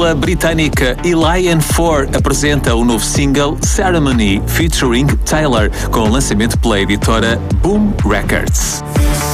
estrela britânica Eliane Ford apresenta o novo single Ceremony featuring Taylor, com o lançamento pela editora Boom Records.